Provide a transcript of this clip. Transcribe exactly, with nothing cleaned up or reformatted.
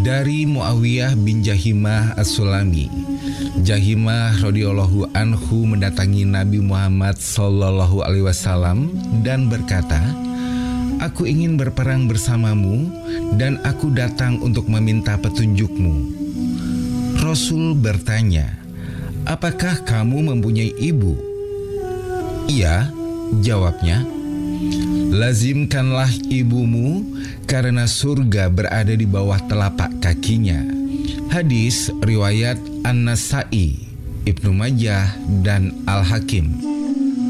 Dari Muawiyah bin Jahimah As-Sulami, Jahimah radhiyallahu anhu mendatangi Nabi Muhammad sallallahu alaihi wasallam dan berkata, "Aku ingin berperang bersamamu dan aku datang untuk meminta petunjukmu." Rasul bertanya, "Apakah kamu mempunyai ibu?" "Iya," jawabnya. "Lazimkanlah ibumu karena surga berada di bawah telapak kakinya." Hadis riwayat An-Nasa'i, Ibnu Majah, dan Al-Hakim.